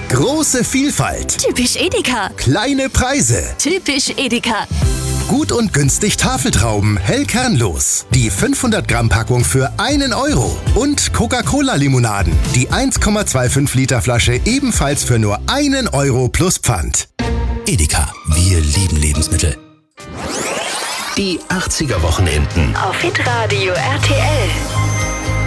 Große Vielfalt. Typisch Edeka. Kleine Preise. Typisch Edeka. Gut und günstig Tafeltrauben, hell kernlos. Die 500 Gramm Packung für 1 Euro. Und Coca-Cola-Limonaden. Die 1,25 Liter Flasche ebenfalls für nur 1 Euro plus Pfand. Edeka, wir lieben Lebensmittel. Die 80er Wochenenden. Auf Hitradio RTL.